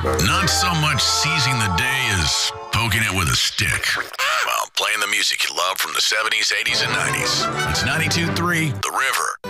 Not so much seizing the day as poking it with a stick. Well, playing the music you love from the 70s, 80s, and 90s. It's 92.3 The River.